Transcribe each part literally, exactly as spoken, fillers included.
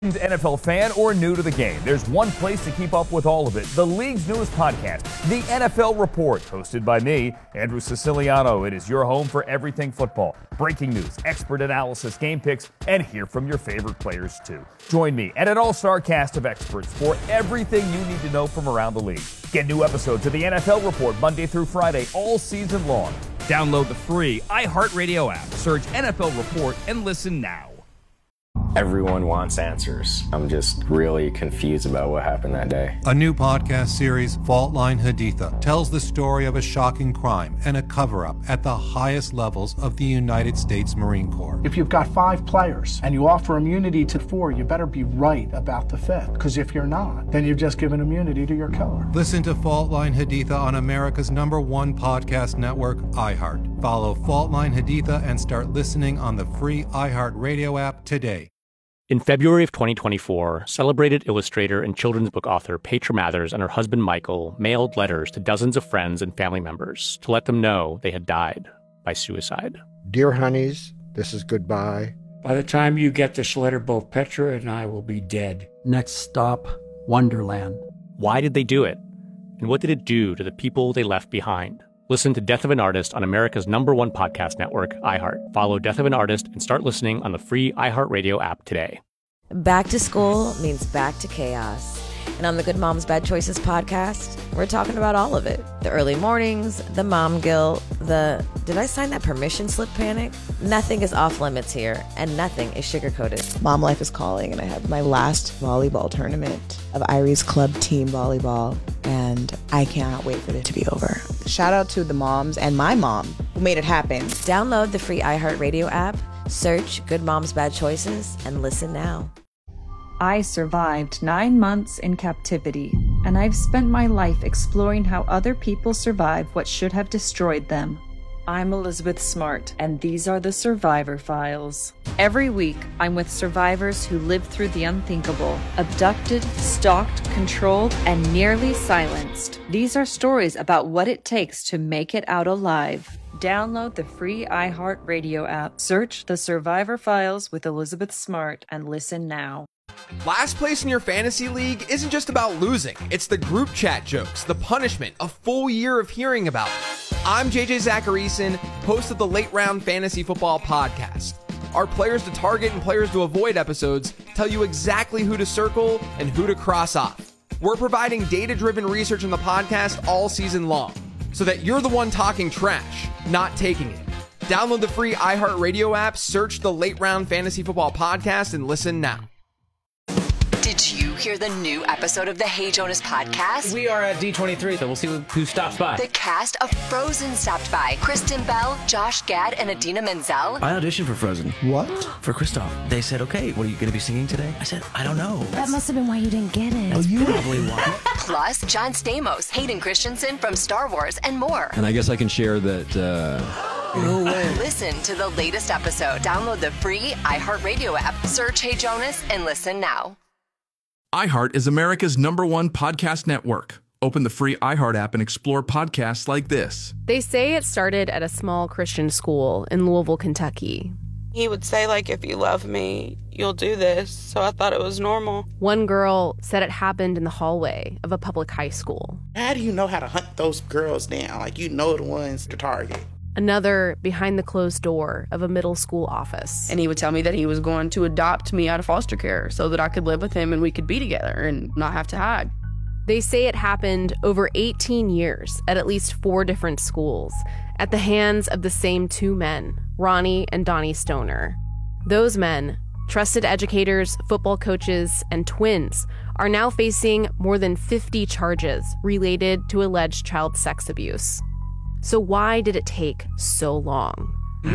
N F L fan or new to the game, there's one place to keep up with all of it. The league's newest podcast, The N F L Report, hosted by me, Andrew Siciliano. It is your home for everything football. Breaking news, expert analysis, game picks, and hear from your favorite players too. Join me and an all-star cast of experts for everything you need to know from around the league. Get new episodes of The N F L Report Monday through Friday all season long. Download the free iHeartRadio app, search N F L Report, and listen now. Everyone wants answers. I'm just really confused about what happened that day. A new podcast series, Fault Line Haditha, tells the story of a shocking crime and a cover-up at the highest levels of the United States Marine Corps. If you've got five players and you offer immunity to four, you better be right about the fifth. Because if you're not, then you've just given immunity to your killer. Listen to Fault Line Haditha on America's number one podcast network, iHeart. Follow Fault Line Haditha and start listening on the free iHeartRadio app today. In February of twenty twenty-four, celebrated illustrator and children's book author Petra Mathers and her husband Michael mailed letters to dozens of friends and family members to let them know they had died by suicide. Dear honeys, this is goodbye. By the time you get this letter, both Petra and I will be dead. Next stop, Wonderland. Why did they do it? And what did it do to the people they left behind? Listen to Death of an Artist on America's number one podcast network, iHeart. Follow Death of an Artist and start listening on the free iHeartRadio app today. Back to school means back to chaos. And on the Good Moms Bad Choices podcast, we're talking about all of it. The early mornings, the mom guilt, the did I sign that permission slip panic? Nothing is off limits here, and nothing is sugar-coated. Mom life is calling, and I have my last volleyball tournament of Irie's club team volleyball, and I cannot wait for it to be over. Shout out to the moms and my mom who made it happen. Download the free iHeartRadio app, search Good Moms Bad Choices, and listen now. I survived nine months in captivity, and I've spent my life exploring how other people survive what should have destroyed them. I'm Elizabeth Smart, and these are the Survivor Files. Every week, I'm with survivors who lived through the unthinkable, abducted, stalked, controlled, and nearly silenced. These are stories about what it takes to make it out alive. Download the free iHeartRadio app, search The Survivor Files with Elizabeth Smart, and listen now. Last place in your fantasy league isn't just about losing. It's the group chat jokes, the punishment, a full year of hearing about it. I'm J J Zacharyson, host of the Late Round Fantasy Football Podcast. Our players to target and players to avoid episodes tell you exactly who to circle and who to cross off. We're providing data-driven research in the podcast all season long, so that you're the one talking trash, not taking it. Download the free iHeartRadio app, search the Late Round Fantasy Football Podcast, and listen now. Did you hear the new episode of the Hey Jonas podcast? We are at D twenty-three, so we'll see who stops by. The cast of Frozen stopped by. Kristen Bell, Josh Gad, and Adina Menzel. I auditioned for Frozen. What? For Kristoff. They said, okay, what are you going to be singing today? I said, I don't know. That must have been why you didn't get it. That's probably why. Plus, John Stamos, Hayden Christensen from Star Wars, and more. And I guess I can share that... Uh... No way. Listen to the latest episode. Download the free iHeartRadio app. Search Hey Jonas and listen now. iHeart is America's number one podcast network. Open the free iHeart app and explore podcasts like this. They say it started at a small Christian school in Louisville, Kentucky. He would say, like, if you love me, you'll do this. So I thought it was normal. One girl said it happened in the hallway of a public high school. How do you know how to hunt those girls down? Like, you know the ones to target. Another behind the closed door of a middle school office. And he would tell me that he was going to adopt me out of foster care so that I could live with him and we could be together and not have to hide. They say it happened over eighteen years at at least four different schools at the hands of the same two men, Ronnie and Donnie Stoner. Those men, trusted educators, football coaches, and twins, are now facing more than fifty charges related to alleged child sex abuse. So why did it take so long?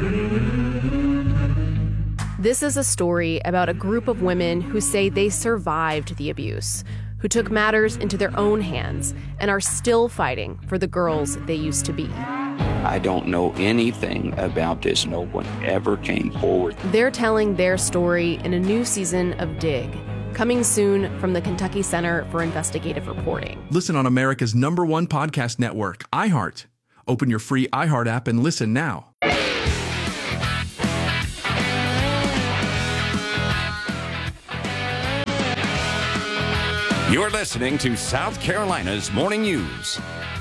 This is a story about a group of women who say they survived the abuse, who took matters into their own hands and are still fighting for the girls they used to be. I don't know anything about this. No one ever came forward. They're telling their story in a new season of Dig, coming soon from the Kentucky Center for Investigative Reporting. Listen on America's number one podcast network, iHeart. Open your free iHeart app and listen now. You're listening to South Carolina's Morning News.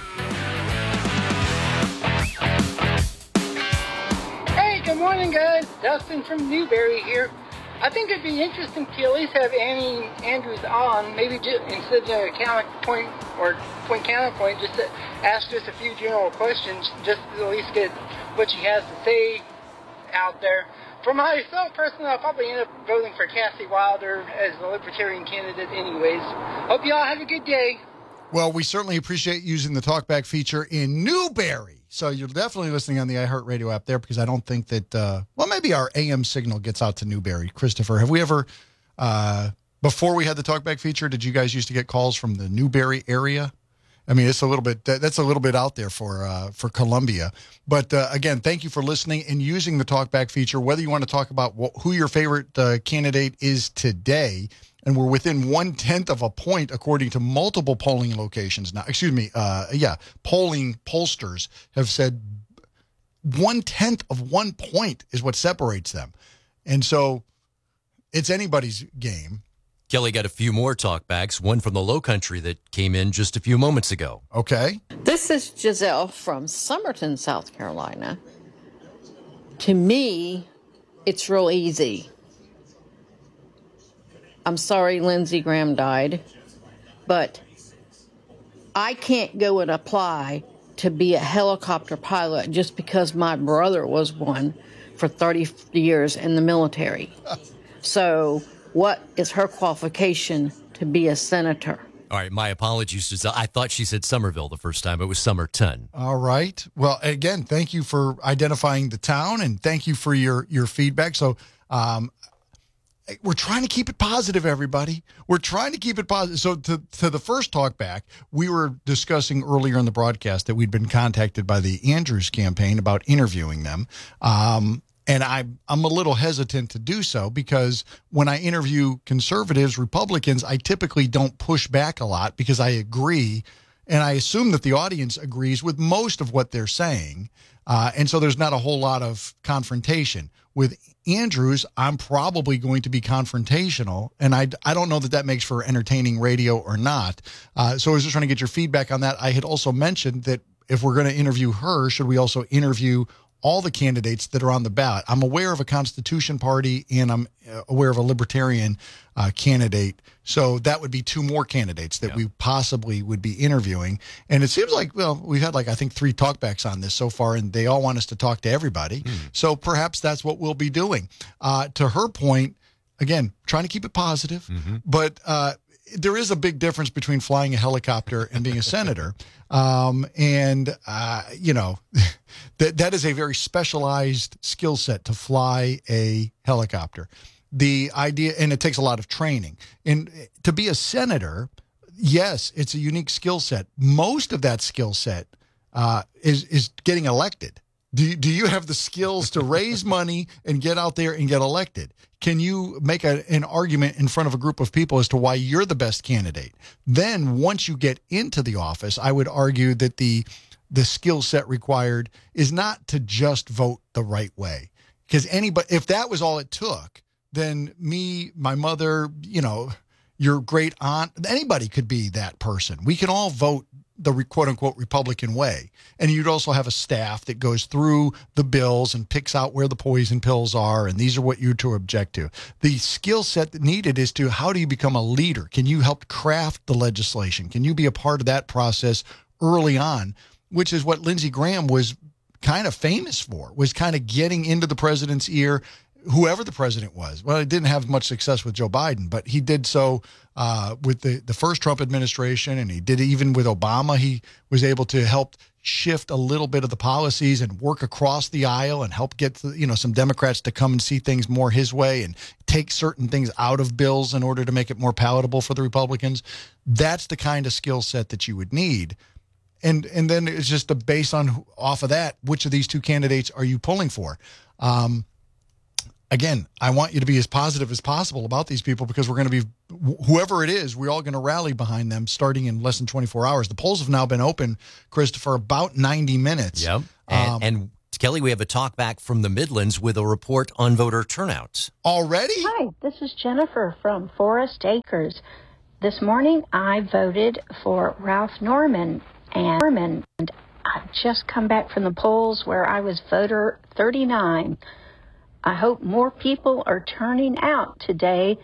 Hey, good morning, guys. Dustin from Newberry here. I think it'd be interesting to at least have Annie Andrews on, maybe just, instead of a counterpoint or point counterpoint, just to ask just a few general questions, just to at least get what she has to say out there. For myself personally, I'll probably end up voting for Cassie Wilder as the Libertarian candidate anyways. Hope you all have a good day. Well, we certainly appreciate using the talkback feature in Newberry. So you're definitely listening on the iHeartRadio app there, because I don't think that, uh, well, maybe our A M signal gets out to Newberry. Christopher, have we ever, uh, before we had the talkback feature, did you guys used to get calls from the Newberry area? I mean, it's a little bit, that's a little bit out there for uh, for Columbia. But uh, again, thank you for listening and using the talkback feature, whether you want to talk about what, who your favorite uh, candidate is today. And we're within one-tenth of a point, according to multiple polling locations now. Excuse me. Uh, yeah. Polling pollsters have said one-tenth of one point is what separates them. And so it's anybody's game. Kelly got a few more talkbacks, one from the Low Country that came in just a few moments ago. Okay. This is Giselle from Summerton, South Carolina. To me, it's real easy. I'm sorry Lindsey Graham died, but I can't go and apply to be a helicopter pilot just because my brother was one for thirty years in the military. So what is her qualification to be a senator? All right, my apologies, Giselle. I thought she said Somerville the first time. It was Summerton. All right. Well, again, thank you for identifying the town, and thank you for your, your feedback. So um, we're trying to keep it positive, everybody. We're trying to keep it positive. So to, to the first talk back, we were discussing earlier in the broadcast that we'd been contacted by the Andrews campaign about interviewing them. Um, and I, I'm a little hesitant to do so because when I interview conservatives, Republicans, I typically don't push back a lot because I agree. And I assume that the audience agrees with most of what they're saying. Uh, and so there's not a whole lot of confrontation. With Andrews, I'm probably going to be confrontational, and I, I don't know that that makes for entertaining radio or not. Uh, so I was just trying to get your feedback on that. I had also mentioned that if we're going to interview her, should we also interview all the candidates that are on the ballot? I'm aware of a Constitution Party, and I'm aware of a Libertarian uh, candidate. So that would be two more candidates that yeah. we possibly would be interviewing. And it seems like, well, we've had like, I think three talkbacks on this so far, and they all want us to talk to everybody. Mm. So perhaps that's what we'll be doing. Uh, to her point, again, trying to keep it positive, mm-hmm. but uh, there is a big difference between flying a helicopter and being a senator. Um, and, uh, you know, that that is a very specialized skill set to fly a helicopter. The idea, and it takes a lot of training. And to be a senator, yes, it's a unique skill set. Most of that skill set uh, is is getting elected. Do you, do you have the skills to raise money and get out there and get elected? Can you make a, an argument in front of a group of people as to why you're the best candidate? Then once you get into the office, I would argue that the the skill set required is not to just vote the right way. Because anybody, if that was all it took, then me, my mother, you know, your great aunt, anybody could be that person. We can all vote the quote unquote Republican way. And you'd also have a staff that goes through the bills and picks out where the poison pills are. And these are what you're to object to. The skill set that needed is to, how do you become a leader? Can you help craft the legislation? Can you be a part of that process early on, which is what Lindsey Graham was kind of famous for, was kind of getting into the president's ear, whoever the president was. Well, he didn't have much success with Joe Biden, but he did so uh, with the, the first Trump administration, and he did it even with Obama. He was able to help shift a little bit of the policies and work across the aisle and help get the, you know, some Democrats to come and see things more his way and take certain things out of bills in order to make it more palatable for the Republicans. That's the kind of skill set that you would need. And and then it's just a base on off of that, which of these two candidates are you pulling for? Um, Again, I want you to be as positive as possible about these people because we're going to be, whoever it is, we're all going to rally behind them starting in less than twenty-four hours. The polls have now been open, Chris, for about ninety minutes. Yep. And, Um, and Kelly, we have a talk back from the Midlands with a report on voter turnout. Already? Hi, this is Jennifer from Forest Acres. This morning I voted for Ralph Norman, and Norman, and I've just come back from the polls where I was voter thirty-nine. I hope more people are turning out today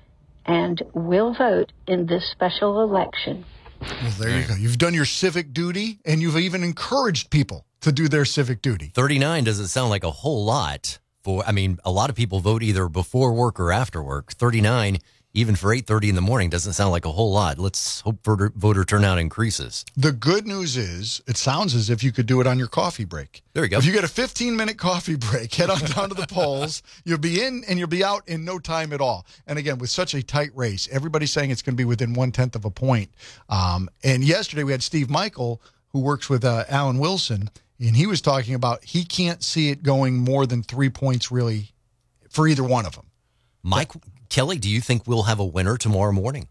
and will vote in this special election. Well, there you go. You've done your civic duty, and you've even encouraged people to do their civic duty. thirty-nine doesn't sound like a whole lot. For I mean, a lot of people vote either before work or after work. thirty-nine, even for eight thirty in the morning, doesn't sound like a whole lot. Let's hope voter, voter turnout increases. The good news is, it sounds as if you could do it on your coffee break. There you go. If you get a fifteen-minute coffee break, head on down to the polls. You'll be in and you'll be out in no time at all. And again, with such a tight race, everybody's saying it's going to be within one-tenth of a point. Um, and yesterday we had Steve Michael, who works with uh, Alan Wilson, and he was talking about he can't see it going more than three points really for either one of them. Mike, Kelly, do you think we'll have a winner tomorrow morning?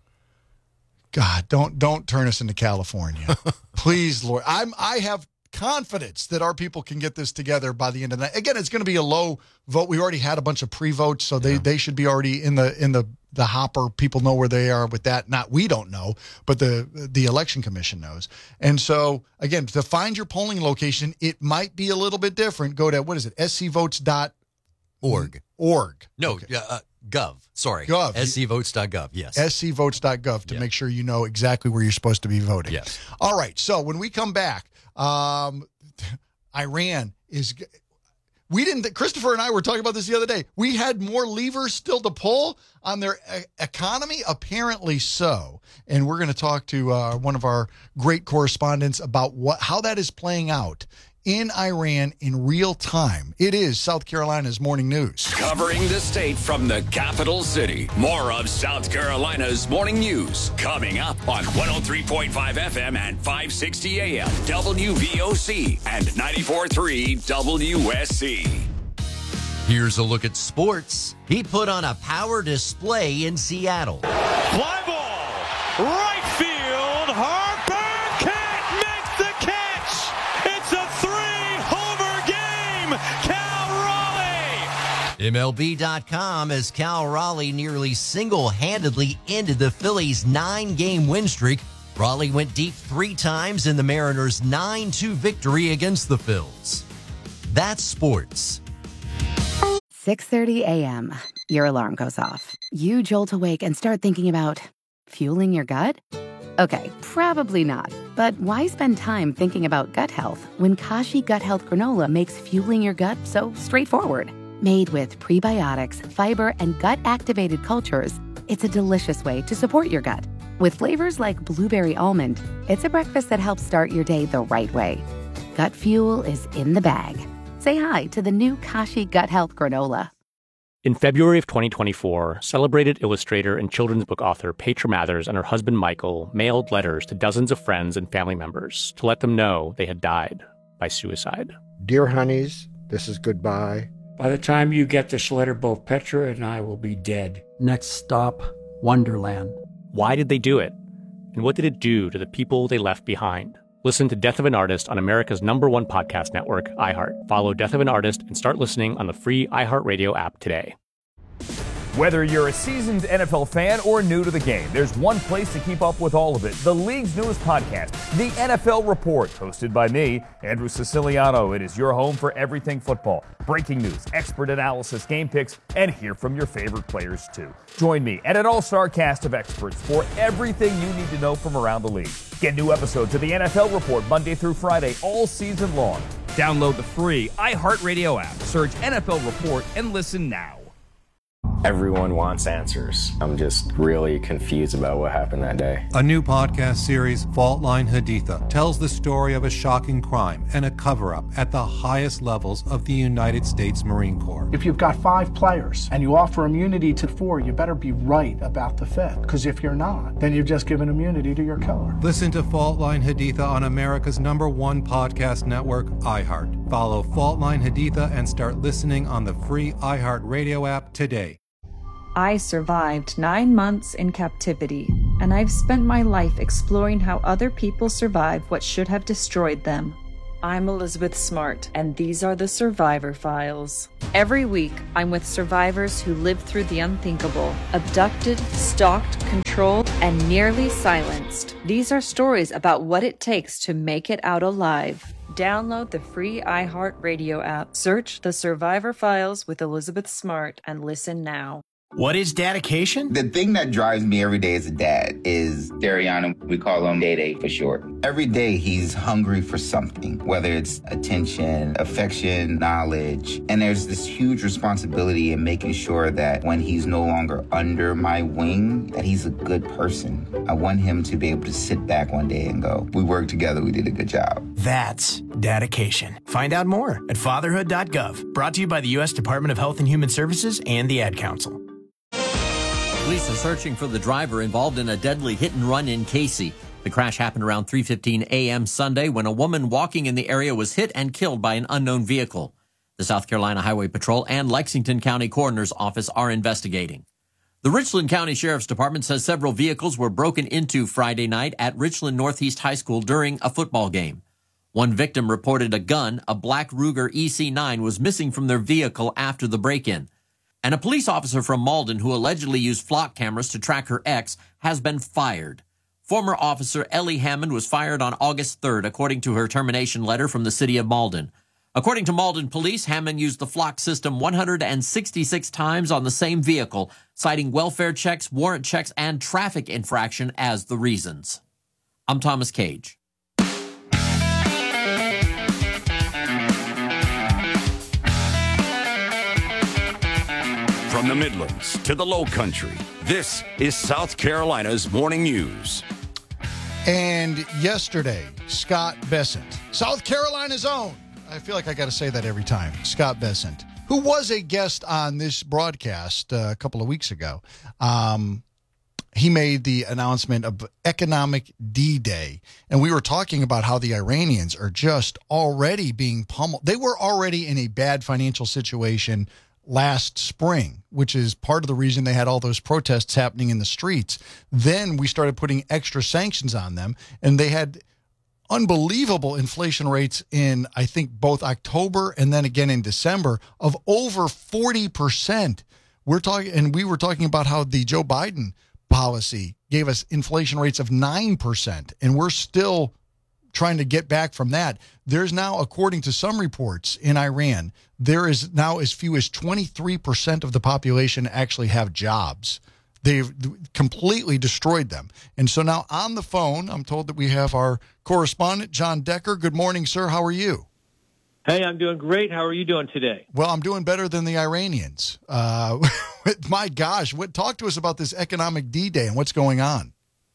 God, don't don't turn us into California. Please, Lord. I'm I have confidence that our people can get this together by the end of the night. Again, it's going to be a low vote. We already had a bunch of pre-votes, so they, yeah. they should be already in the in the the hopper. People know where they are with that. Not we don't know, but the the election commission knows. And so again, to find your polling location, it might be a little bit different. Go to, what is it? S C votes dot org. Org. No, okay. uh, Gov. Sorry. Gov. S C votes dot gov. Yes. S C votes dot gov to yeah. make sure you know exactly where you're supposed to be voting. Yes. All right. So when we come back, um, Iran is. We didn't. Christopher and I were talking about this the other day. We had more levers still to pull on their e- economy. Apparently so. And we're going to talk to uh, one of our great correspondents about what how that is playing out in Iran in real time. It is South Carolina's Morning News. Covering the state from the capital city. More of South Carolina's Morning News coming up on one oh three point five F M and five sixty A M W V O C and ninety-four point three W S C. Here's a look at sports. He put on a power display in Seattle. Fly ball, right field, Harper can't make the catch. It's a three-homer game, Cal Raleigh. M L B dot com as Cal Raleigh nearly single-handedly ended the Phillies' nine-game win streak. Raleigh went deep three times in the Mariners' nine two victory against the Phils. That's sports. six thirty a.m. Your alarm goes off. You jolt awake and start thinking about fueling your gut? Okay, probably not. But why spend time thinking about gut health when Kashi Gut Health Granola makes fueling your gut so straightforward? Made with prebiotics, fiber, and gut-activated cultures, it's a delicious way to support your gut. With flavors like blueberry almond, it's a breakfast that helps start your day the right way. Gut fuel is in the bag. Say hi to the new Kashi Gut Health Granola. In February of twenty twenty-four, celebrated illustrator and children's book author Petra Mathers and her husband Michael mailed letters to dozens of friends and family members to let them know they had died by suicide. Dear honeys, this is goodbye. By the time you get this letter, both Petra and I will be dead. Next stop, Wonderland. Why did they do it? And what did it do to the people they left behind? Listen to Death of an Artist on America's number one podcast network, iHeart. Follow Death of an Artist and start listening on the free iHeartRadio app today. Whether you're a seasoned N F L fan or new to the game, there's one place to keep up with all of it. The league's newest podcast, The N F L Report, hosted by me, Andrew Siciliano. It is your home for everything football. Breaking news, expert analysis, game picks, and hear from your favorite players, too. Join me and an all-star cast of experts for everything you need to know from around the league. Get new episodes of The N F L Report Monday through Friday all season long. Download the free iHeartRadio app, search N F L Report, and listen now. Everyone wants answers. I'm just really confused about what happened that day. A new podcast series, Fault Line Haditha, tells the story of a shocking crime and a cover-up at the highest levels of the United States Marine Corps. If you've got five players and you offer immunity to four, you better be right about the fifth. Because if you're not, then you've just given immunity to your killer. Listen to Fault Line Haditha on America's number one podcast network, iHeart. Follow Fault Line Haditha and start listening on the free iHeartRadio app today. I survived nine months in captivity, and I've spent my life exploring how other people survive what should have destroyed them. I'm Elizabeth Smart, and these are the Survivor Files. Every week, I'm with survivors who lived through the unthinkable, abducted, stalked, controlled, and nearly silenced. These are stories about what it takes to make it out alive. Download the free iHeartRadio app, search The Survivor Files with Elizabeth Smart, and listen now. What is dedication? The thing that drives me every day as a dad is Dariana. We call him Day Day for short. Every day he's hungry for something, whether it's attention, affection, knowledge. And there's this huge responsibility in making sure that when he's no longer under my wing, that he's a good person. I want him to be able to sit back one day and go, we worked together, we did a good job. That's dedication. Find out more at fatherhood dot gov. Brought to you by the U S Department of Health and Human Services and the Ad Council. Police are searching for the driver involved in a deadly hit-and-run in Casey. The crash happened around three fifteen a.m. Sunday when a woman walking in the area was hit and killed by an unknown vehicle. The South Carolina Highway Patrol and Lexington County Coroner's Office are investigating. The Richland County Sheriff's Department says several vehicles were broken into Friday night at Richland Northeast High School during a football game. One victim reported a gun, a black Ruger E C nine, was missing from their vehicle after the break-in. And a police officer from Malden who allegedly used flock cameras to track her ex has been fired. Former officer Ellie Hammond was fired on August third, according to her termination letter from the city of Malden. According to Malden police, Hammond used the flock system one hundred sixty-six times on the same vehicle, citing welfare checks, warrant checks, and traffic infraction as the reasons. I'm Thomas Cage. From the Midlands to the Low Country, this is South Carolina's Morning News. And yesterday, Scott Bessent, South Carolina's own, I feel like I got to say that every time, Scott Bessent, who was a guest on this broadcast uh, a couple of weeks ago, um, he made the announcement of Economic D-Day. And we were talking about how the Iranians are just already being pummeled. They were already in a bad financial situation last spring, which is part of the reason they had all those protests happening in the streets. Then we started putting extra sanctions on them, and they had unbelievable inflation rates in, I think, both October and then again in December of over forty percent. We're talking, and we were talking about how the Joe Biden policy gave us inflation rates of nine percent, and we're still trying to get back from that. There's now, according to some reports in Iran, there is now as few as twenty-three percent of the population actually have jobs. They've completely destroyed them. And so now on the phone, I'm told that we have our correspondent, John Decker. Good morning, sir. How are you? Hey, I'm doing great. How are you doing today? Well, I'm doing better than the Iranians. Uh, my gosh, what, talk to us about this Economic D-Day and what's going on.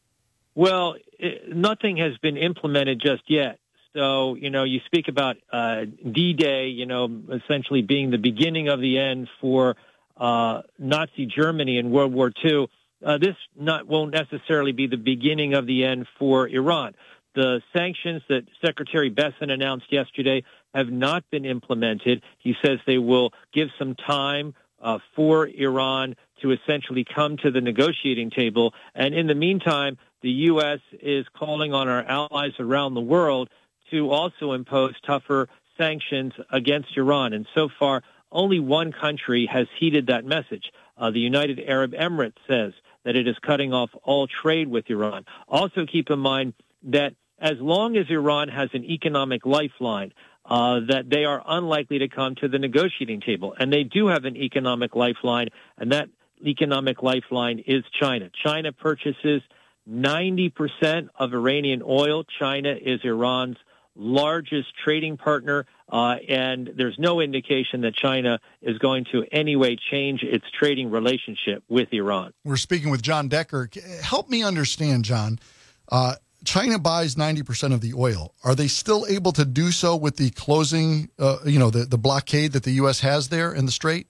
Well, it, nothing has been implemented just yet. So, you know, you speak about uh, D-Day, you know, essentially being the beginning of the end for uh, Nazi Germany in World War Two. Uh, this not won't necessarily be the beginning of the end for Iran. The sanctions that Secretary Bessent announced yesterday have not been implemented. He says they will give some time uh, for Iran to essentially come to the negotiating table. And in the meantime, the U S is calling on our allies around the world to also impose tougher sanctions against Iran. And so far, only one country has heeded that message. Uh, the United Arab Emirates says that it is cutting off all trade with Iran. Also keep in mind that as long as Iran has an economic lifeline, uh, that they are unlikely to come to the negotiating table. And they do have an economic lifeline, and that economic lifeline is China. China purchases ninety percent of Iranian oil. China is Iran's largest trading partner, uh, and there's no indication that China is going to any way change its trading relationship with Iran. We're speaking with John Decker. Help me understand, John. Uh, China buys ninety percent of the oil. Are they still able to do so with the closing, uh, you know, the, the blockade that the U S has there in the Strait?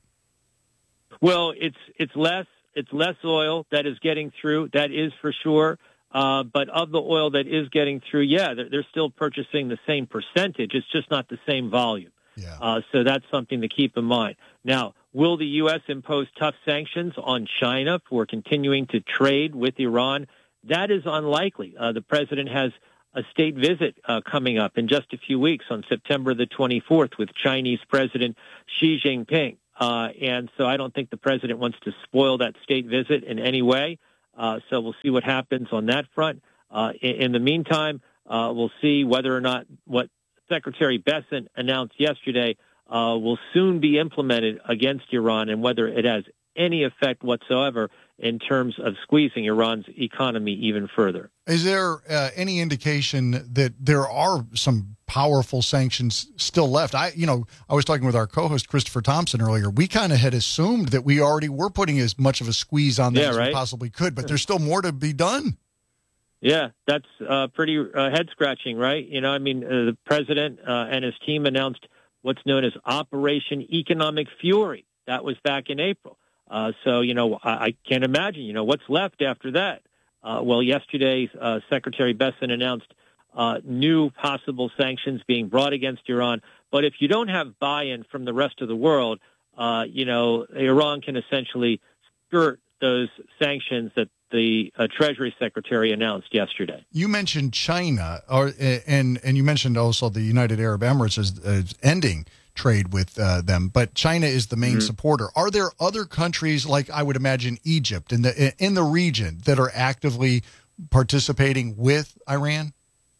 Well, it's it's less. It's less oil that is getting through, that is for sure. Uh, but of the oil that is getting through, yeah, they're, they're still purchasing the same percentage. It's just not the same volume. Yeah. Uh, so that's something to keep in mind. Now, will the U S impose tough sanctions on China for continuing to trade with Iran? That is unlikely. Uh, the president has a state visit uh, coming up in just a few weeks on September the twenty-fourth with Chinese President Xi Jinping. Uh, and so I don't think the president wants to spoil that state visit in any way. Uh, so we'll see what happens on that front. Uh, in, in the meantime, uh, we'll see whether or not what Secretary Bessent announced yesterday uh, will soon be implemented against Iran and whether it has any effect whatsoever in terms of squeezing Iran's economy even further. Is there uh, any indication that there are some powerful sanctions still left? I, you know, I was talking with our co-host Christopher Thompson earlier. We kind of had assumed that we already were putting as much of a squeeze on them yeah, as right? we possibly could, but there's still more to be done. Yeah, that's uh, pretty uh, head-scratching, right? You know, I mean, uh, the president uh, and his team announced what's known as Operation Economic Fury. That was back in April. Uh, so, you know, I, I can't imagine, you know, what's left after that. Uh, well, yesterday, uh, Secretary Bessent announced uh, new possible sanctions being brought against Iran. But if you don't have buy-in from the rest of the world, uh, you know, Iran can essentially skirt those sanctions that the uh, Treasury Secretary announced yesterday. You mentioned China, or and and you mentioned also the United Arab Emirates as, as ending trade with uh, them, but China is the main mm-hmm. supporter. Are there other countries, like I would imagine Egypt, in the in the region that are actively participating with Iran?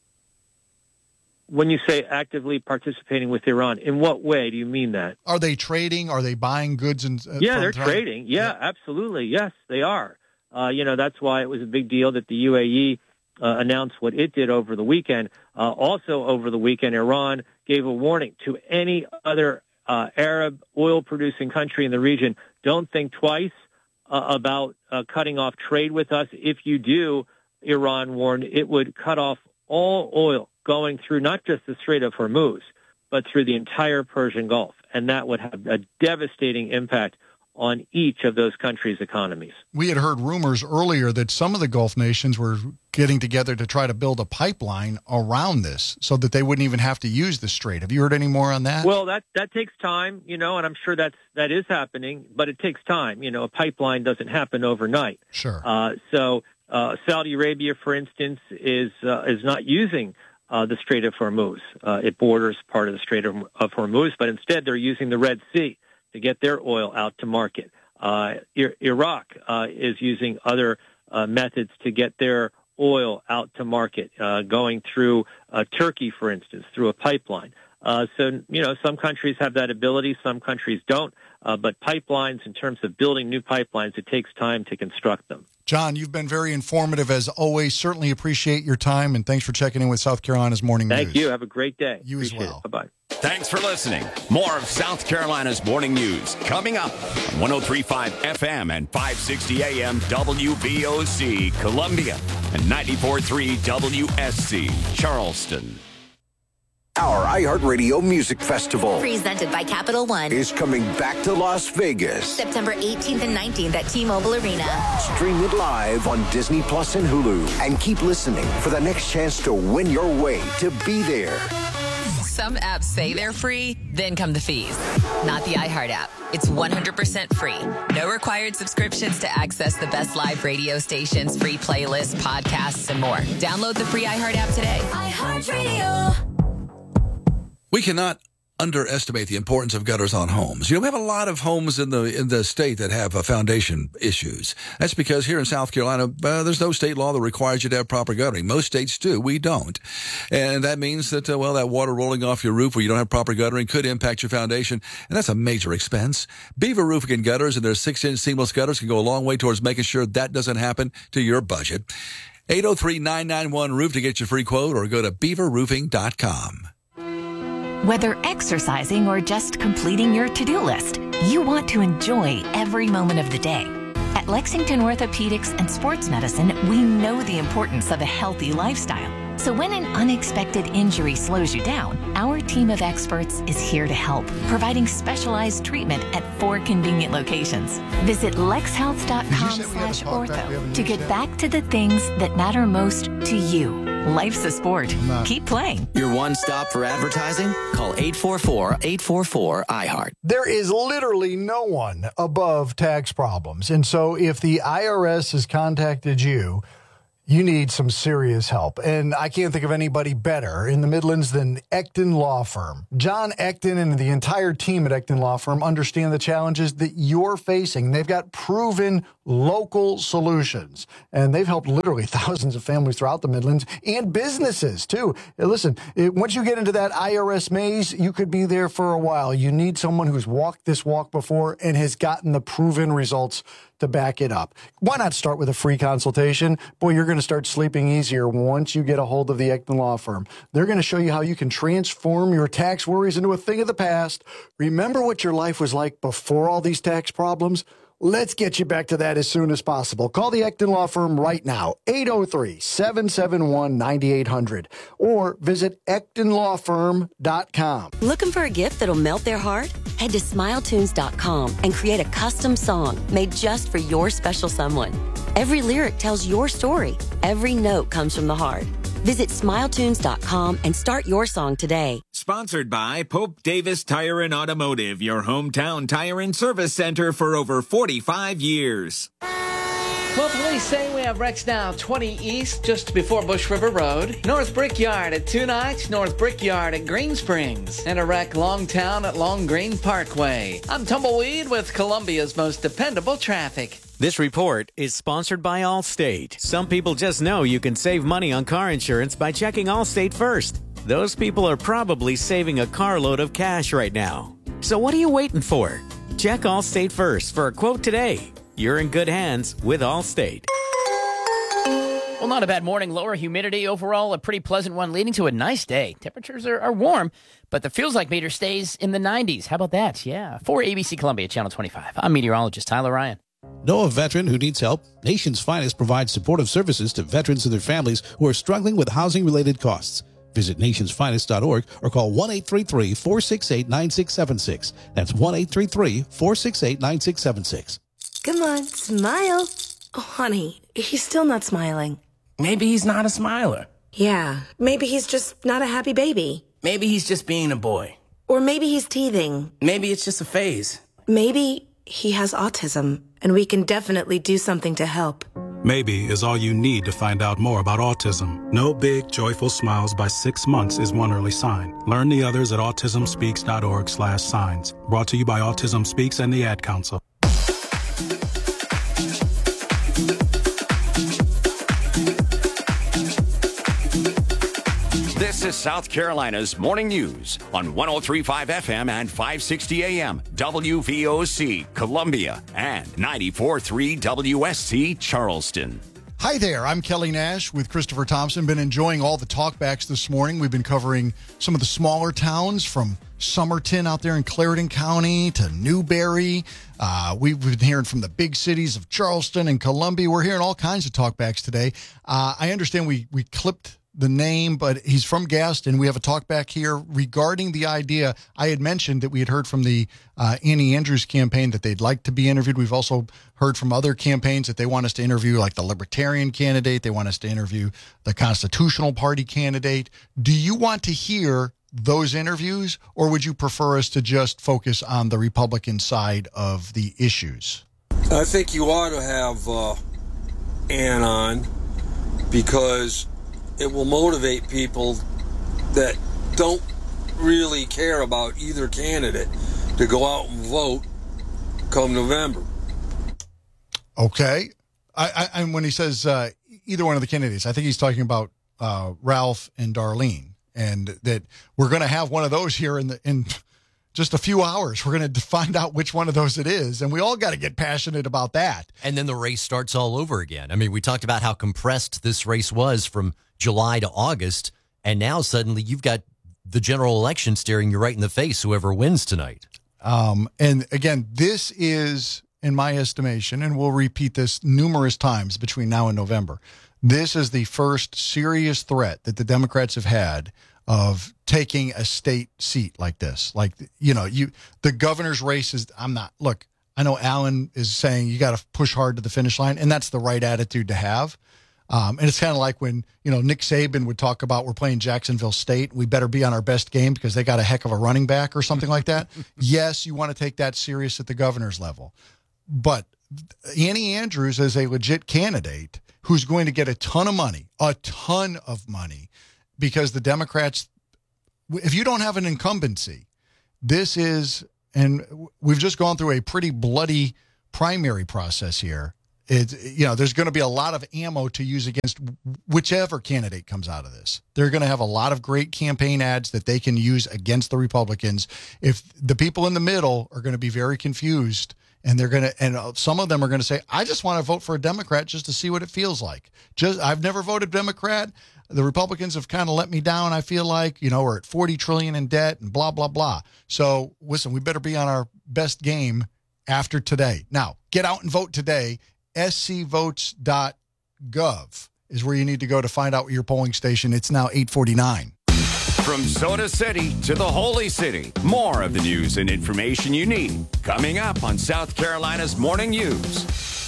When you say actively participating with Iran, in what way do you mean that? Are they trading? Are they buying goods? And uh, yeah, they're time? trading. Yeah, yeah, absolutely. Yes, they are. Uh, you know, that's why it was a big deal that the U A E uh, announced what it did over the weekend. Uh, also over the weekend, Iran gave a warning to any other uh, Arab oil-producing country in the region. Don't think twice uh, about uh, cutting off trade with us. If you do, Iran warned, it would cut off all oil going through not just the Strait of Hormuz, but through the entire Persian Gulf. And that would have a devastating impact on each of those countries' economies. We had heard rumors earlier that some of the Gulf nations were getting together to try to build a pipeline around this so that they wouldn't even have to use the strait. Have you heard any more on that? Well, that that takes time, you know, and I'm sure that's that is happening, but it takes time. You know, a pipeline doesn't happen overnight. Sure. Uh, so uh, Saudi Arabia, for instance, is uh, is not using uh, the Strait of Hormuz. Uh, it borders part of the Strait of, of Hormuz, but instead they're using the Red Sea to get their oil out to market. Uh, I- Iraq uh, is using other uh, methods to get their oil out to market, uh, going through uh, Turkey, for instance, through a pipeline. Uh, so, you know, some countries have that ability, some countries don't. Uh, but pipelines, in terms of building new pipelines, it takes time to construct them. John, you've been very informative as always. Certainly appreciate your time, and thanks for checking in with South Carolina's Morning Thank News. you. Have a great day. You appreciate as well. It. Bye-bye. Thanks for listening. More of South Carolina's Morning News coming up on one oh three point five F M and five sixty A M W V O C Columbia and ninety-four point three W S C Charleston. Our iHeartRadio Music Festival, presented by Capital One, is coming back to Las Vegas. September eighteenth and nineteenth at T-Mobile Arena. Stream it live on Disney Plus and Hulu. And keep listening for the next chance to win your way to be there. Some apps say they're free, then come the fees. Not the iHeart app. It's one hundred percent free. No required subscriptions to access the best live radio stations, free playlists, podcasts, and more. Download the free iHeart app today. iHeartRadio. We cannot underestimate the importance of gutters on homes. You know, we have a lot of homes in the in the state that have uh, foundation issues. That's because here in South Carolina, uh, there's no state law that requires you to have proper guttering. Most states do. We don't. And that means that, uh, well, that water rolling off your roof where you don't have proper guttering could impact your foundation, and that's a major expense. Beaver Roofing and Gutters and their six-inch seamless gutters can go a long way towards making sure that doesn't happen to your budget. eight oh three, nine nine one, roof to get your free quote, or go to beaver roofing dot com. Whether exercising or just completing your to-do list, you want to enjoy every moment of the day. At Lexington Orthopedics and Sports Medicine, we know the importance of a healthy lifestyle. So when an unexpected injury slows you down, our team of experts is here to help, providing specialized treatment at four convenient locations. Visit lex health dot com slash ortho to get back to the things that matter most to you. Life's a sport. Keep playing. Your one stop for advertising? Call eight four four, eight four four, I heart. There is literally no one above tax problems. And so if the I R S has contacted you, You need some serious help, and I can't think of anybody better in the Midlands than Ecton Law Firm. John Ecton and the entire team at Ecton Law Firm understand the challenges that you're facing. They've got proven local solutions, and they've helped literally thousands of families throughout the Midlands and businesses, too. Listen, it, once you get into that I R S maze, you could be there for a while. You need someone who's walked this walk before and has gotten the proven results to back it up. Why not start with a free consultation? Boy, you're going to start sleeping easier once you get a hold of the Ecton Law Firm. They're going to show you how you can transform your tax worries into a thing of the past. Remember what your life was like before all these tax problems? Let's get you back to that as soon as possible. Call the Ecton Law Firm right now, eight oh three, seven seven one, nine eight hundred, or visit ecton law firm dot com. Looking for a gift that'll melt their heart? Head to smile tunes dot com and create a custom song made just for your special someone. Every lyric tells your story. Every note comes from the heart. Visit smile tunes dot com and start your song today. Sponsored by Pope Davis Tire and Automotive, your hometown tire and service center for over forty-five years. Well, police say we have wrecks now twenty East, just before Bush River Road, North Brickyard at Two Nights, North Brickyard at Green Springs, and a wreck Longtown at Long Green Parkway. I'm Tumbleweed with Columbia's most dependable traffic. This report is sponsored by Allstate. Some people just know you can save money on car insurance by checking Allstate first. Those people are probably saving a carload of cash right now. So what are you waiting for? Check Allstate first for a quote today. You're in good hands with Allstate. Well, not a bad morning. Lower humidity overall, a pretty pleasant one, leading to a nice day. Temperatures are, are warm, but the feels like meter stays in the nineties. How about that? Yeah. For A B C Columbia, Channel twenty-five, I'm meteorologist Tyler Ryan. Know a veteran who needs help? Nation's Finest provides supportive services to veterans and their families who are struggling with housing-related costs. Visit nationsfinest dot org or call one eight three three, four six eight, nine six seven six. That's one eight three three, four six eight, nine six seven six. Come on, smile. Oh, honey, he's still not smiling. Maybe he's not a smiler. Yeah, maybe he's just not a happy baby. Maybe he's just being a boy. Or maybe he's teething. Maybe it's just a phase. Maybe he has autism, and we can definitely do something to help. Maybe is all you need to find out more about autism. No big, joyful smiles by six months is one early sign. Learn the others at autism speaks dot org slash signs. Brought to you by Autism Speaks and the Ad Council. This is South Carolina's Morning News on one oh three point five F M and five sixty A M W V O C Columbia and ninety-four point three W S C Charleston. Hi there, I'm Kelly Nash with Christopher Thompson. Been enjoying all the talkbacks this morning. We've been covering some of the smaller towns from Somerton out there in Clarendon County to Newberry. Uh, we've been hearing from the big cities of Charleston and Columbia. We're hearing all kinds of talkbacks today. Uh, I understand we, we clipped the name, but he's from Gaston. We have a talk back here regarding the idea. I had mentioned that we had heard from the uh, Annie Andrews campaign that they'd like to be interviewed. We've also heard from other campaigns that they want us to interview, like the Libertarian candidate. They want us to interview the Constitutional Party candidate. Do you want to hear those interviews, or would you prefer us to just focus on the Republican side of the issues? I think you ought to have uh, Ann on, because it will motivate people that don't really care about either candidate to go out and vote come November. Okay. I, I, and when he says uh, either one of the candidates, I think he's talking about uh, Ralph and Darlene, and that we're going to have one of those here in the in just a few hours. We're going to find out which one of those it is, and we all got to get passionate about that. And then the race starts all over again. I mean, we talked about how compressed this race was from July to August, and now suddenly you've got the general election staring you right in the face, whoever wins tonight. Um, and again, this is, in my estimation, and we'll repeat this numerous times between now and November, this is the first serious threat that the Democrats have had of taking a state seat like this. Like, you know, you the governor's race is, I'm not, look, I know Alan is saying you got to push hard to the finish line, and that's the right attitude to have. Um, and it's kind of like when, you know, Nick Saban would talk about we're playing Jacksonville State. We better be on our best game because they got a heck of a running back or something like that. Yes, you want to take that serious at the governor's level. But Annie Andrews, as a legit candidate, who's going to get a ton of money, a ton of money, because the Democrats, if you don't have an incumbency, this is, and we've just gone through a pretty bloody primary process here. It's, you know, there's going to be a lot of ammo to use against whichever candidate comes out of this. They're going to have a lot of great campaign ads that they can use against the Republicans. If the people in the middle are going to be very confused, and they're going to, and some of them are going to say, I just want to vote for a Democrat just to see what it feels like. Just, I've never voted Democrat. The Republicans have kind of let me down. I feel like, you know, we're at forty trillion in debt and blah, blah, blah. So listen, we better be on our best game after today. Now, get out and vote today. S C votes dot gov is where you need to go to find out your polling station. It's now eight forty-nine. From Soda City to the Holy City, more of the news and information you need coming up on South Carolina's Morning News.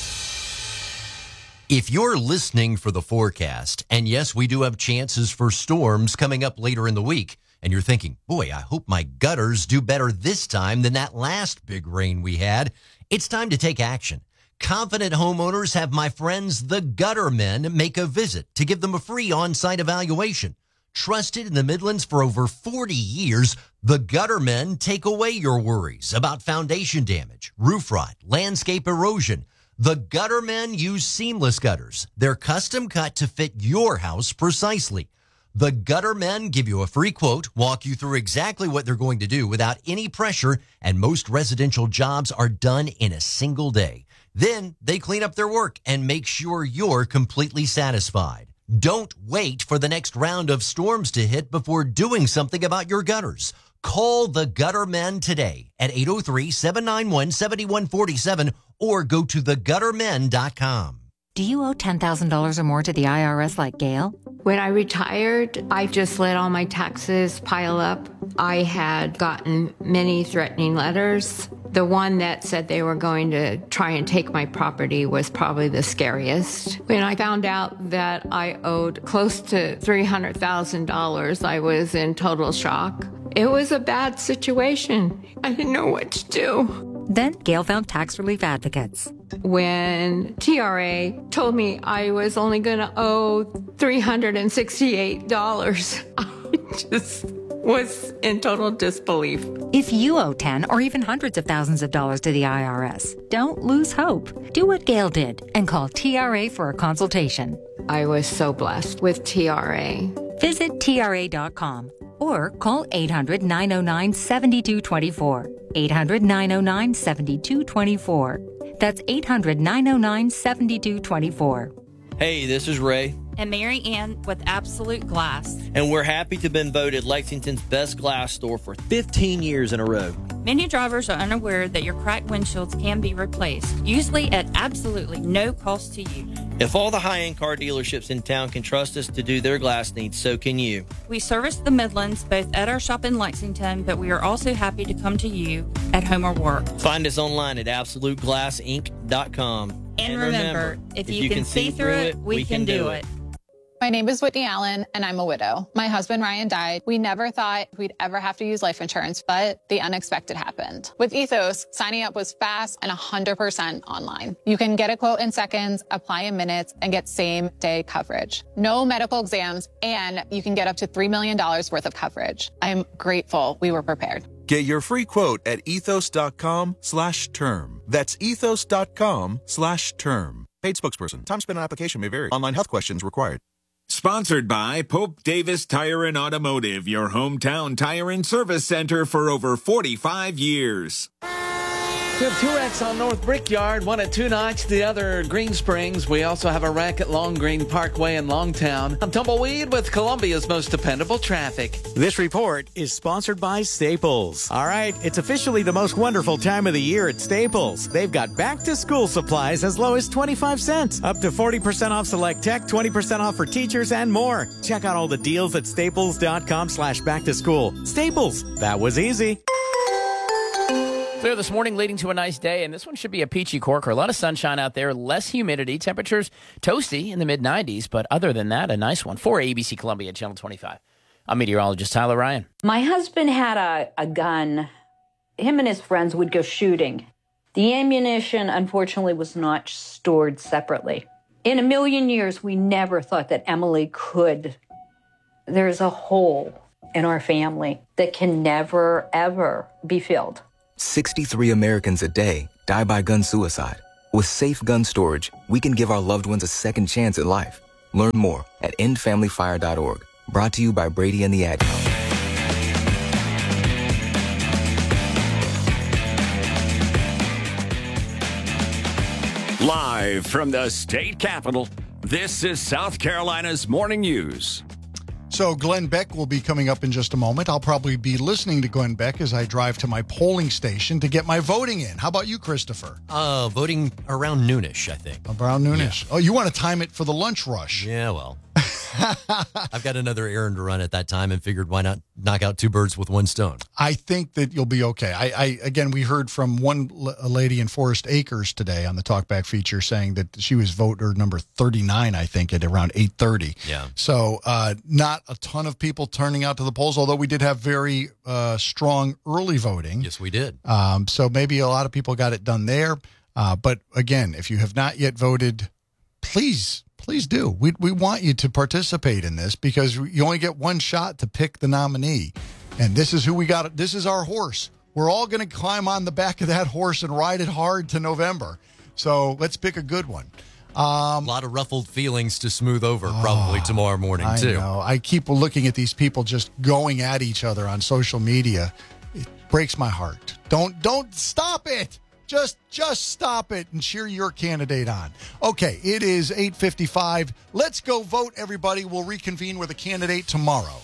If you're listening for the forecast, and yes, we do have chances for storms coming up later in the week, and you're thinking, boy, I hope my gutters do better this time than that last big rain we had, it's time to take action. Confident homeowners have my friends, the Gutter Men, make a visit to give them a free on-site evaluation. Trusted in the Midlands for over forty years, the Gutter Men take away your worries about foundation damage, roof rot, landscape erosion. The Gutter Men use seamless gutters. They're custom cut to fit your house precisely. The Gutter Men give you a free quote, walk you through exactly what they're going to do without any pressure, and most residential jobs are done in a single day. Then they clean up their work and make sure you're completely satisfied. Don't wait for the next round of storms to hit before doing something about your gutters. Call the Gutter Men today at eight oh three, seven nine one, seven one four seven or go to the gutter men dot com. Do you owe ten thousand dollars or more to the I R S like Gail? When I retired, I just let all my taxes pile up. I had gotten many threatening letters. The one that said they were going to try and take my property was probably the scariest. When I found out that I owed close to three hundred thousand dollars, I was in total shock. It was a bad situation. I didn't know what to do. Then Gail found tax relief advocates. When T R A told me I was only going to owe three hundred sixty-eight dollars, I just was in total disbelief. If you owe ten or even hundreds of thousands of dollars to the I R S, don't lose hope. Do what Gail did and call T R A for a consultation. I was so blessed with T R A. Visit T R A dot com or call eight hundred, nine oh nine, seven two two four. eight hundred, nine oh nine, seven two two four. That's eight hundred, nine oh nine, seven two two four. Hey, this is Ray. And Mary Ann with Absolute Glass. And we're happy to have been voted Lexington's best glass store for fifteen years in a row. Many drivers are unaware that your cracked windshields can be replaced, usually at absolutely no cost to you. If all the high-end car dealerships in town can trust us to do their glass needs, so can you. We service the Midlands both at our shop in Lexington, but we are also happy to come to you at home or work. Find us online at absolute glass inc dot com. And, and remember, remember, if, if you, you can, can see through it, we, we can, can do it. it. My name is Whitney Allen, and I'm a widow. My husband, Ryan, died. We never thought we'd ever have to use life insurance, but the unexpected happened. With Ethos, signing up was fast and one hundred percent online. You can get a quote in seconds, apply in minutes, and get same-day coverage. No medical exams, and you can get up to three million dollars worth of coverage. I am grateful we were prepared. Get your free quote at ethos.com slash term. That's ethos.com slash term. Paid spokesperson. Time spent on application may vary. Online health questions required. Sponsored by Pope Davis Tire and Automotive, your hometown tire and service center for over forty-five years. We have two wrecks on North Brickyard, one at Two Notch, the other at Green Springs. We also have a wreck at Long Green Parkway in Longtown. I'm Tumbleweed with Columbia's most dependable traffic. This report is sponsored by Staples. All right, it's officially the most wonderful time of the year at Staples. They've got back-to-school supplies as low as twenty-five cents, up to forty percent off select tech, twenty percent off for teachers, and more. Check out all the deals at staples.com slash back-to-school. Staples, that was easy. Clear this morning, leading to a nice day, and this one should be a peachy corker. A lot of sunshine out there, less humidity, temperatures toasty in the mid nineties, but other than that, a nice one. For A B C Columbia, Channel twenty-five. I'm meteorologist Tyler Ryan. My husband had a, a gun. Him and his friends would go shooting. The ammunition, unfortunately, was not stored separately. In a million years, we never thought that Emily could. There's a hole in our family that can never, ever be filled. sixty-three Americans a day die by gun suicide. With safe gun storage, we can give our loved ones a second chance at life. Learn more at end family fire dot org. Brought to you by Brady and the Ad Council. Live from the state capitol, this is South Carolina's Morning News. So Glenn Beck will be coming up in just a moment. I'll probably be listening to Glenn Beck as I drive to my polling station to get my voting in. How about you, Christopher? Uh, voting around noonish, I think. Around noonish. Yeah. Oh, you want to time it for the lunch rush. Yeah, well. I've got another errand to run at that time and figured why not knock out two birds with one stone. I think that you'll be okay. I, I again, we heard from one a lady in Forest Acres today on the Talkback feature saying that she was voter number thirty-nine, I think, at around eight thirty. Yeah. So uh, not a ton of people turning out to the polls, although we did have very uh, strong early voting. Yes, we did. Um, so maybe a lot of people got it done there. Uh, but again, if you have not yet voted, please Please do. We we want you to participate in this because you only get one shot to pick the nominee. And this is who we got. This is our horse. We're all going to climb on the back of that horse and ride it hard to November. So let's pick a good one. Um, a lot of ruffled feelings to smooth over probably oh, tomorrow morning, I too. know. I keep looking at these people just going at each other on social media. It breaks my heart. Don't don't stop it. Just just stop it and cheer your candidate on. Okay, it is eight fifty-five. Let's go vote, everybody. We'll reconvene with a candidate tomorrow.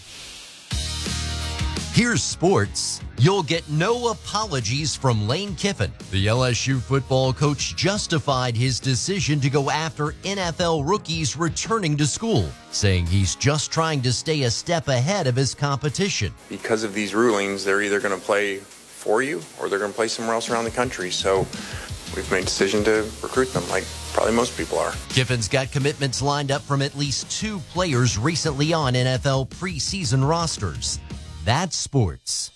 Here's sports. You'll get no apologies from Lane Kiffin. The L S U football coach justified his decision to go after N F L rookies returning to school, saying he's just trying to stay a step ahead of his competition. Because of these rulings, they're either going to play for you or they're going to play somewhere else around the country. So we've made a decision to recruit them like probably most people are. Kiffin's got commitments lined up from at least two players recently on N F L preseason rosters. That's sports.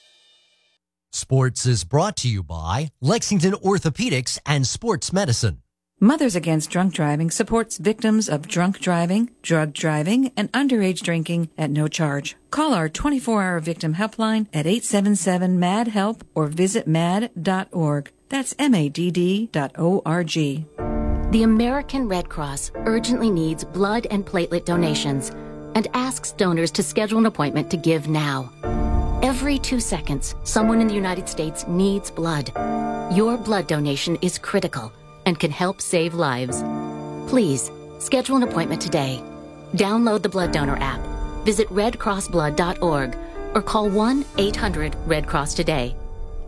Sports is brought to you by Lexington Orthopedics and Sports Medicine. Mothers Against Drunk Driving supports victims of drunk driving, drug driving, and underage drinking at no charge. Call our twenty-four hour victim helpline at eight seven seven, M A D, HELP or visit mad dot org. That's M A D D dot O R G. The American Red Cross urgently needs blood and platelet donations and asks donors to schedule an appointment to give now. Every two seconds, someone in the United States needs blood. Your blood donation is critical and can help save lives. Please, schedule an appointment today. Download the Blood Donor app, visit red cross blood dot org, or call one eight hundred red cross today.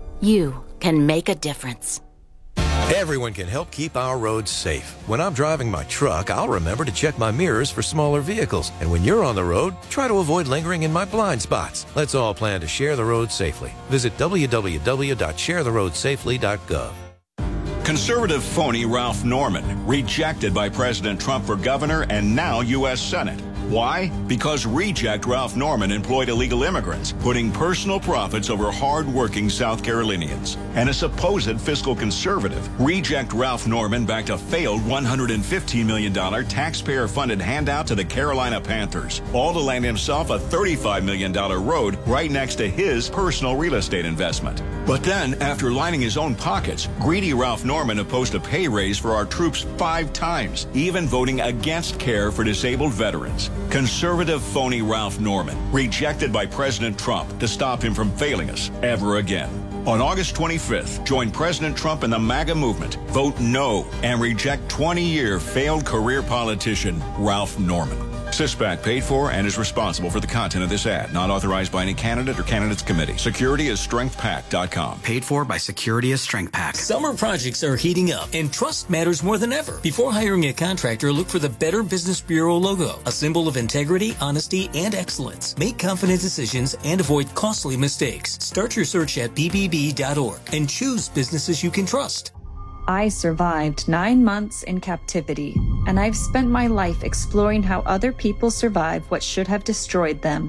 You can make a difference. Everyone can help keep our roads safe. When I'm driving my truck, I'll remember to check my mirrors for smaller vehicles. And when you're on the road, try to avoid lingering in my blind spots. Let's all plan to share the road safely. Visit w w w dot share the road safely dot gov. Conservative phony Ralph Norman, rejected by President Trump for governor and now U S Senate. Why? Because reject Ralph Norman employed illegal immigrants, putting personal profits over hard-working South Carolinians. And a supposed fiscal conservative, reject Ralph Norman backed a failed one hundred fifteen million dollars taxpayer-funded handout to the Carolina Panthers, all to land himself a thirty-five million dollars road right next to his personal real estate investment. But then, after lining his own pockets, greedy Ralph Norman opposed a pay raise for our troops five times, even voting against care for disabled veterans. Conservative phony Ralph Norman, rejected by President Trump to stop him from failing us ever again. On August twenty-fifth, join President Trump in the MAGA movement. Vote no and reject twenty-year failed career politician Ralph Norman. CISPAC paid for and is responsible for the content of this ad. Not authorized by any candidate or candidates committee. Security is strength pack dot com. Paid for by Security is Strength Pack. Summer projects are heating up, and trust matters more than ever. Before hiring a contractor, look for the Better Business Bureau logo, a symbol of integrity, honesty, and excellence. Make confident decisions and avoid costly mistakes. Start your search at b b b dot org and choose businesses you can trust. I survived nine months in captivity, and I've spent my life exploring how other people survive what should have destroyed them.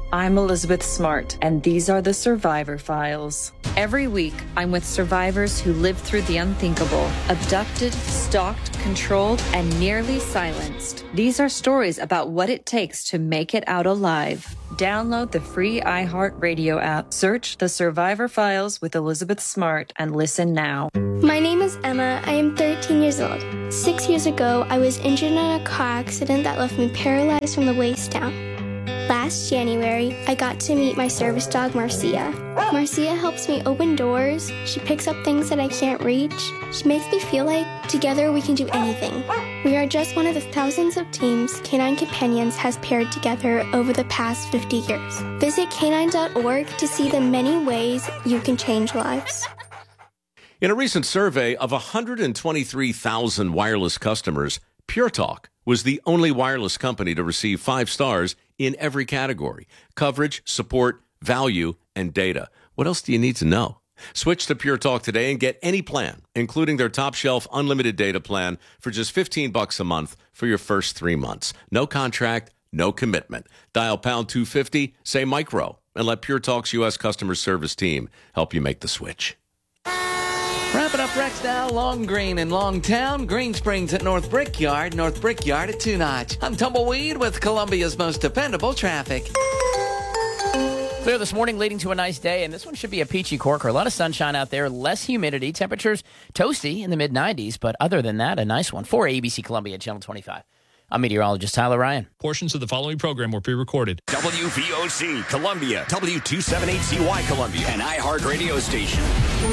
I'm Elizabeth Smart, and these are the Survivor Files. Every week, I'm with survivors who lived through the unthinkable, abducted, stalked, controlled, and nearly silenced. These are stories about what it takes to make it out alive. Download the free iHeartRadio app, search The Survivor Files with Elizabeth Smart, and listen now. My name is Emma. I am thirteen years old. Six years ago, I was injured in a car accident that left me paralyzed from the waist down. Last January, I got to meet my service dog, Marcia. Marcia helps me open doors. She picks up things that I can't reach. She makes me feel like together we can do anything. We are just one of the thousands of teams Canine Companions has paired together over the past fifty years. Visit canine dot org to see the many ways you can change lives. In a recent survey of one hundred twenty-three thousand wireless customers, Pure Talk was the only wireless company to receive five stars in every category: coverage, support, value, and data. What else do you need to know? Switch to Pure Talk today and get any plan, including their top shelf unlimited data plan for just fifteen bucks a month for your first three months. No contract, no commitment. Dial pound two fifty, say micro, and let Pure Talk's U S customer service team help you make the switch. Wrapping up Rex now, Long Green in Longtown, Green Springs at North Brickyard, North Brickyard at Two Notch. I'm Tumbleweed with Columbia's most dependable traffic. Clear this morning, leading to a nice day, and this one should be a peachy corker. A lot of sunshine out there, less humidity, temperatures toasty in the mid nineties, but other than that, a nice one. For A B C Columbia, Channel twenty-five. I'm meteorologist Tyler Ryan. Portions of the following program were pre-recorded. W V O C Columbia, W two seventy-eight C Y Columbia, an iHeart radio station.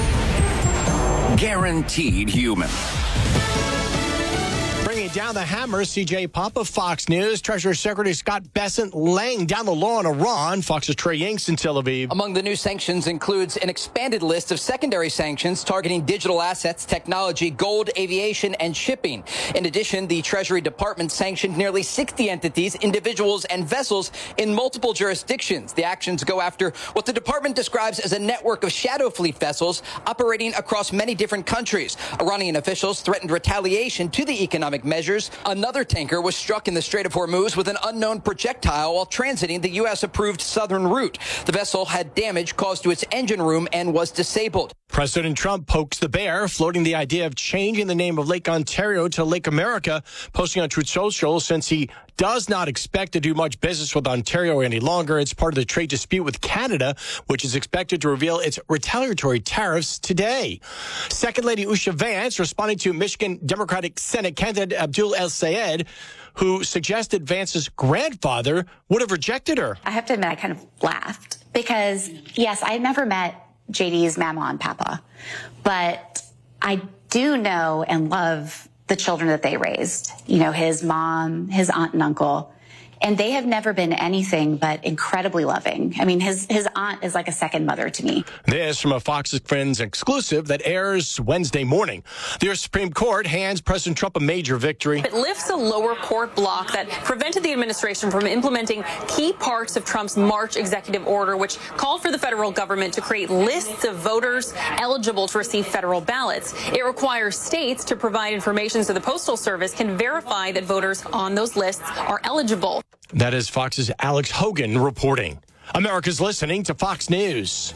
Guaranteed human. Bringing down the hammer, C J Pop of Fox News. Treasury Secretary Scott Bessent laying down the law on Iran. Fox's Trey Yanks in Tel Aviv. Among the new sanctions includes an expanded list of secondary sanctions targeting digital assets, technology, gold, aviation, and shipping. In addition, the Treasury Department sanctioned nearly sixty entities, individuals, and vessels in multiple jurisdictions. The actions go after what the department describes as a network of shadow fleet vessels operating across many different countries. Iranian officials threatened retaliation to the economic measures. Another tanker was struck in the Strait of Hormuz with an unknown projectile while transiting the U S-approved southern route. The vessel had damage caused to its engine room and was disabled. President Trump pokes the bear, floating the idea of changing the name of Lake Ontario to Lake America, posting on Truth Social since he does not expect to do much business with Ontario any longer. It's part of the trade dispute with Canada, which is expected to reveal its retaliatory tariffs today. Second Lady Usha Vance responding to Michigan Democratic Senate candidate Abdul El-Sayed, who suggested Vance's grandfather would have rejected her. I have to admit, I kind of laughed because, yes, I had never met J D's mama and papa, but I do know and love the children that they raised, you know, his mom, his aunt and uncle. And they have never been anything but incredibly loving. I mean, his his aunt is like a second mother to me. This from a Fox Friends exclusive that airs Wednesday morning. The U S Supreme Court hands President Trump a major victory. It lifts a lower court block that prevented the administration from implementing key parts of Trump's March executive order, which called for the federal government to create lists of voters eligible to receive federal ballots. It requires states to provide information so the Postal Service can verify that voters on those lists are eligible. That is Fox's Alex Hogan reporting. America's listening to Fox News.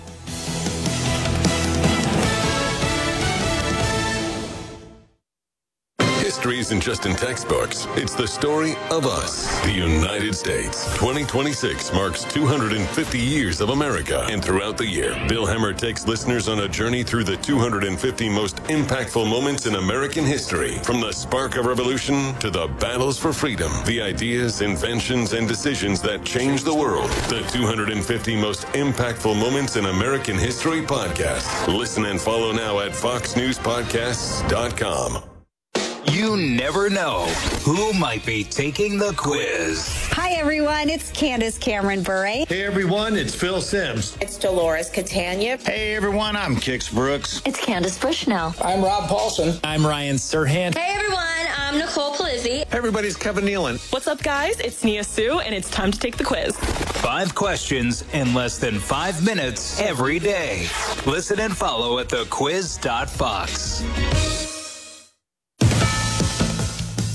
History isn't just in textbooks. It's the story of us, the United States. twenty twenty-six marks two hundred fifty years of America. And throughout the year, Bill Hemmer takes listeners on a journey through the two hundred fifty most impactful moments in American history. From the spark of revolution to the battles for freedom, the ideas, inventions, and decisions that changed the world. The two hundred fifty most impactful moments in American history podcast. Listen and follow now at fox news podcasts dot com. You never know who might be taking the quiz. Hi, everyone. It's Candace Cameron Bure. Hey, everyone. It's Phil Sims. It's Dolores Catania. Hey, everyone. I'm Kix Brooks. It's Candace Bushnell. I'm Rob Paulson. I'm Ryan Serhant. Hey, everyone. I'm Nicole Polizzi. Hey, everybody's Kevin Nealon. What's up, guys? It's Nia Sue, and it's time to take the quiz. Five questions in less than five minutes every day. Listen and follow at the quiz dot fox.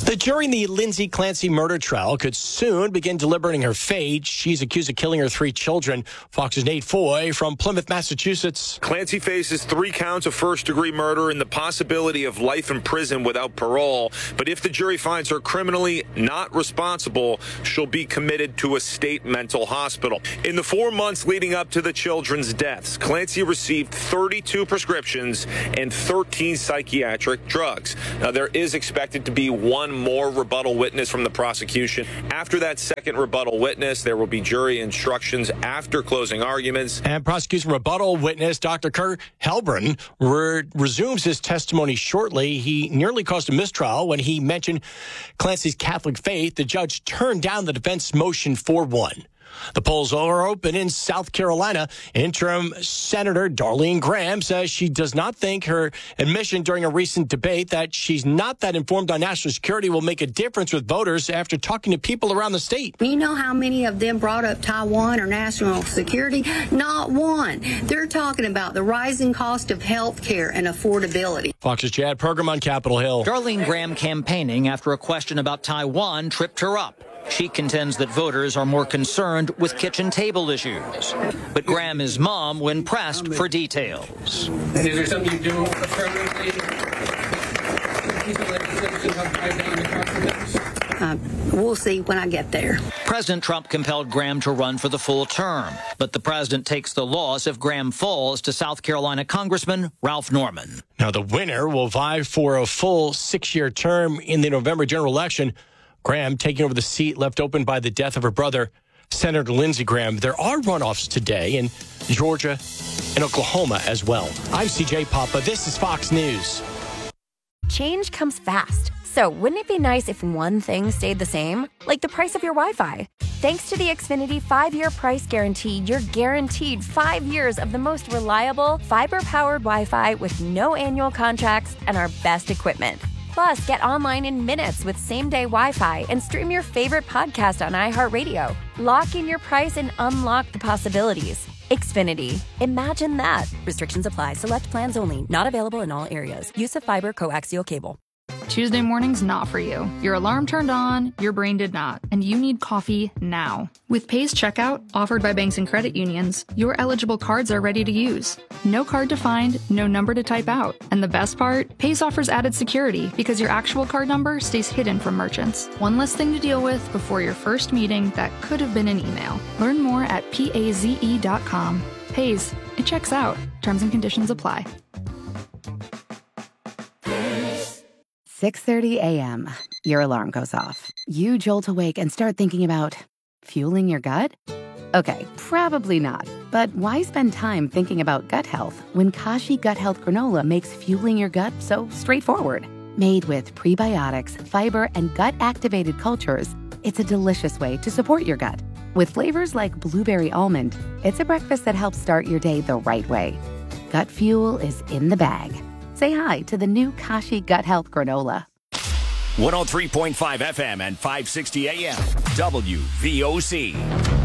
The jury in the Lindsay Clancy murder trial could soon begin deliberating her fate. She's accused of killing her three children. Fox's Nate Foy from Plymouth, Massachusetts. Clancy faces three counts of first-degree murder and the possibility of life in prison without parole. But if the jury finds her criminally not responsible, she'll be committed to a state mental hospital. In the four months leading up to the children's deaths, Clancy received thirty-two prescriptions and thirteen psychiatric drugs. Now, there is expected to be one more rebuttal witness from the prosecution. After that second rebuttal witness, there will be jury instructions after closing arguments. And prosecution rebuttal witness Doctor Kurt Helbron re- resumes his testimony shortly. He nearly caused a mistrial when he mentioned Clancy's Catholic faith. The judge turned down the defense motion four one. The polls are open in South Carolina. Interim Senator Darlene Graham says she does not think her admission during a recent debate that she's not that informed on national security will make a difference with voters after talking to people around the state. You know how many of them brought up Taiwan or national security? Not one. They're talking about the rising cost of health care and affordability. Fox's Chad Pergram on Capitol Hill. Darlene Graham campaigning after a question about Taiwan tripped her up. She contends that voters are more concerned with kitchen table issues. But Graham is mum when pressed for details. Is there something you do affirmatively? Uh, we'll see when I get there. President Trump compelled Graham to run for the full term, but the president takes the loss if Graham falls to South Carolina Congressman Ralph Norman. Now, the winner will vie for a full six-year term in the November general election. Graham taking over the seat left open by the death of her brother, Senator Lindsey Graham. There are runoffs today in Georgia and Oklahoma as well. I'm C J Papa. This is Fox News. Change comes fast. So wouldn't it be nice if one thing stayed the same? Like the price of your Wi-Fi. Thanks to the Xfinity five-year price guarantee, you're guaranteed five years of the most reliable, fiber-powered Wi-Fi with no annual contracts and our best equipment. Plus, get online in minutes with same-day Wi-Fi and stream your favorite podcast on iHeartRadio. Lock in your price and unlock the possibilities. Xfinity. Imagine that. Restrictions apply. Select plans only. Not available in all areas. Use of fiber coaxial cable. Tuesday morning's not for you. Your alarm turned on, your brain did not, and you need coffee now. With Pace Checkout, offered by banks and credit unions, your eligible cards are ready to use. No card to find, no number to type out. And the best part? Pace offers added security because your actual card number stays hidden from merchants. One less thing to deal with before your first meeting that could have been an email. Learn more at paze dot com. Pace. It checks out. Terms and conditions apply. six thirty a.m. Your alarm goes off. You jolt awake and start thinking about fueling your gut? Okay, probably not. But why spend time thinking about gut health when Kashi Gut Health Granola makes fueling your gut so straightforward? Made with prebiotics, fiber, and gut-activated cultures, it's a delicious way to support your gut. With flavors like blueberry almond, it's a breakfast that helps start your day the right way. Gut fuel is in the bag. Say hi to the new Kashi Gut Health Granola. one oh three point five F M and five sixty A M W V O C.